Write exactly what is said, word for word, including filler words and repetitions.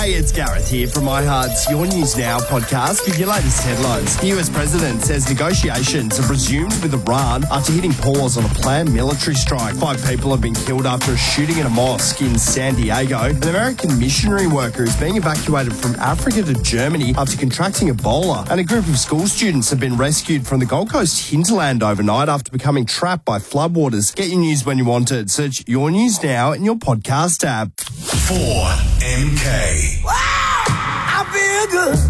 Hey, it's Gareth here from iHeart's Your News Now podcast with your latest headlines. The U S president says negotiations have resumed with Iran after hitting pause on a planned military strike. Five people have been killed after a shooting at a mosque in San Diego. An American missionary worker is being evacuated from Africa to Germany after contracting Ebola. And a group of school students have been rescued from the Gold Coast hinterland overnight after becoming trapped by floodwaters. Get your news when you want it. Search Your News Now in your podcast app. four M K. Wow, I feel good.